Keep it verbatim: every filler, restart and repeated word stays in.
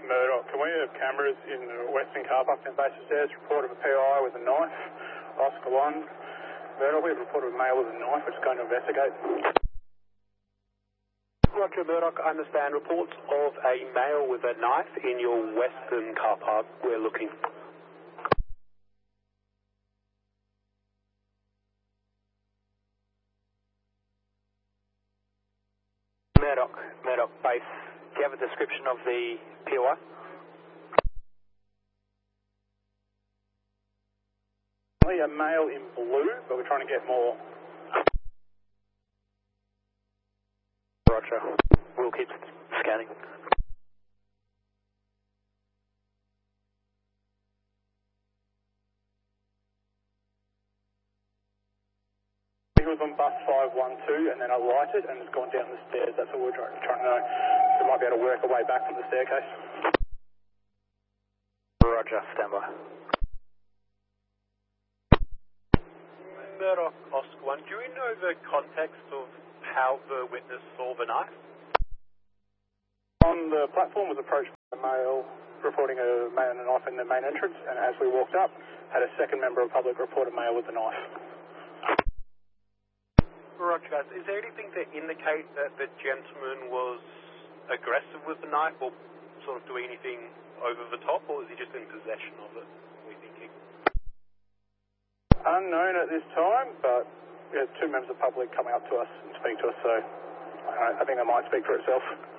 Murdoch, can we have cameras in the Western car park in Basis Stairs? Report of a P I with a knife. Oscar one. Murdoch, we have a report of a male with a knife. We're just going to investigate. Roger, Murdoch, I understand reports of a male with a knife in your Western car park. We're looking. Murdoch, Murdoch base. Do you have a description of the P O I? Only a male in blue, but we're trying to get more. Roger. We'll keep scanning. He was on bus five one two and then alighted and has gone down the stairs. That's what we're trying, trying to know. We might be able to work our way back from the staircase. Roger, stand by. Murdoch, Oscar one, do we know the context of how the witness saw the knife? On the platform was approached by a male reporting a man and a knife in the main entrance, and as we walked up, had a second member of the public report a male with a knife. Roger, guys. Is there anything to indicate that the gentleman was aggressive with the knife or sort of doing anything over the top, or is he just in possession of it, are we thinking? Unknown at this time, but we had two members of the public coming up to us and speaking to us, so I, I think that might speak for itself.